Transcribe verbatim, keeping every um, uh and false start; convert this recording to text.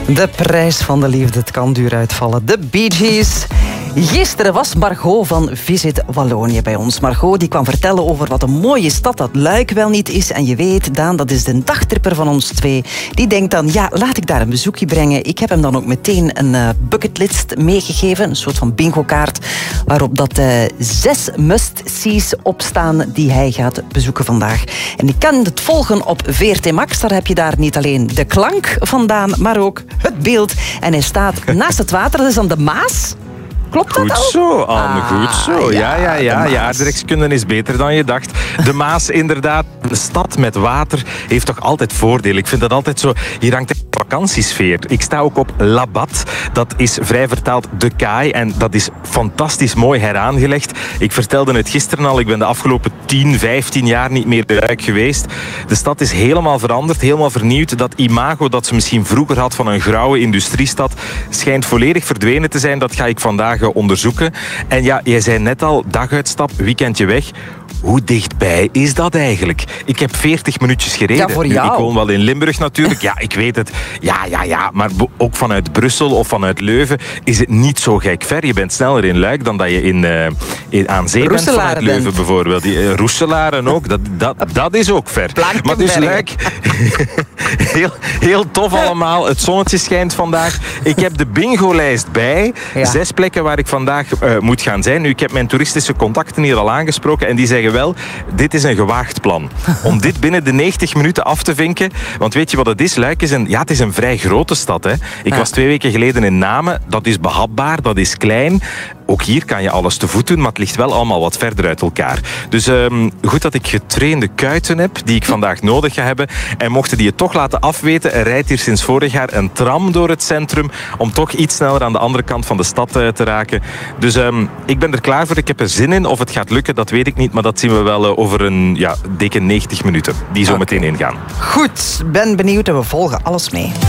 De prijs van de liefde, het kan duur uitvallen. De Bee Gees. Gisteren was Margot van Visit Wallonië bij ons. Margot die kwam vertellen over wat een mooie stad dat Luik wel niet is. En je weet, Daan, dat is de dagtripper van ons twee. Die denkt dan, ja, laat ik daar een bezoekje brengen. Ik heb hem dan ook meteen een uh, bucketlist meegegeven. Een soort van bingo-kaart. Waarop dat uh, zes must-sees opstaan die hij gaat bezoeken vandaag. En je kan het volgen op V R T Max. Daar heb je daar niet alleen de klank vandaan, maar ook het beeld. En hij staat naast het water. Dat is dan de Maas. Klopt dat goed al? Zo, Anne, ah, goed zo. Ja, ja, ja. ja. Aardrijkskunde is beter dan je dacht. De Maas, inderdaad. Een stad met water heeft toch altijd voordelen. Ik vind dat altijd zo... Hier hangt een vakantiesfeer. Ik sta ook op Labat. Dat is vrij vertaald de kaai. En dat is fantastisch mooi heraangelegd. Ik vertelde het gisteren al. Ik ben de afgelopen tien, vijftien jaar niet meer in Luik geweest. De stad is helemaal veranderd, helemaal vernieuwd. Dat imago dat ze misschien vroeger had van een grauwe industriestad schijnt volledig verdwenen te zijn. Dat ga ik vandaag onderzoeken. En ja, jij zei net al, daguitstap, weekendje weg. Hoe dichtbij is dat eigenlijk? Ik heb veertig minuutjes gereden. Ja, voor jou. Nu, ik woon wel in Limburg natuurlijk. Ja, ik weet het. Ja, ja, ja. Maar ook vanuit Brussel of vanuit Leuven is het niet zo gek ver. Je bent sneller in Luik dan dat je in, uh, in, aan zee bent vanuit Leuven bent. Bijvoorbeeld. Die, uh, Roeselaren ook. Dat, dat, dat is ook ver. Maar dus Luik... heel, heel tof allemaal. Het zonnetje schijnt vandaag. Ik heb de bingo-lijst bij. Ja. Zes plekken waar ik vandaag uh, moet gaan zijn. Nu, ik heb mijn toeristische contacten hier al aangesproken en die zeggen wel, dit is een gewaagd plan. Om dit binnen de negentig minuten af te vinken. Want weet je wat het is? Luik is een, ja, het is een vrij grote stad. Hè? Ik ja. was twee weken geleden in Namen. Dat is behapbaar, dat is klein. Ook hier kan je alles te voet doen, maar het ligt wel allemaal wat verder uit elkaar. Dus um, goed dat ik getrainde kuiten heb, die ik vandaag nodig ga hebben. En mochten die het toch laten afweten, er rijdt hier sinds vorig jaar een tram door het centrum om toch iets sneller aan de andere kant van de stad uh, te raken. Dus um, ik ben er klaar voor, ik heb er zin in. Of het gaat lukken, dat weet ik niet, maar dat zien we wel uh, over een ja, dikke negentig minuten, die zo okay. meteen ingaan. Goed, ben benieuwd en we volgen alles mee.